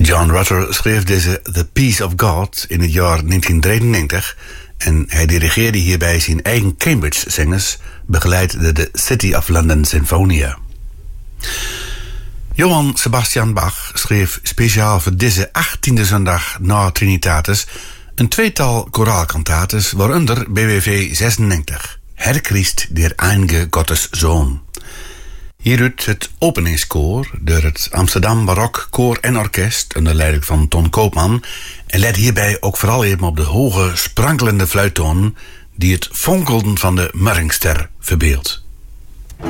John Rutter schreef deze The Peace of God in het jaar 1993 en hij dirigeerde hierbij zijn eigen Cambridge-zangers, begeleid door de City of London Sinfonia. Johann Sebastian Bach schreef speciaal voor deze 18e zondag na Trinitatis een tweetal koraalkantates, waaronder BWV 96, Herr Christ, der einige Gottes Zoon. Hieruit het openingskoor door het Amsterdam Barok Koor en Orkest onder leiding van Ton Koopman en let hierbij ook vooral even op de hoge sprankelende fluittoon die het fonkelden van de Morgenster verbeeldt.